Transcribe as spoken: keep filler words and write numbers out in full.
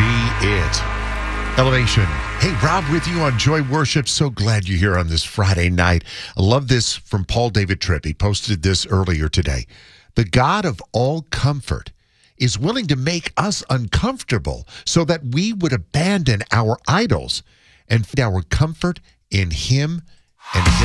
be it. Elevation. Hey, Rob with you on Joy Worship. So glad you're here on this Friday night. I love this from Paul David Tripp. He posted this earlier today. The God of all comfort is willing to make us uncomfortable so that we would abandon our idols and find our comfort in him and him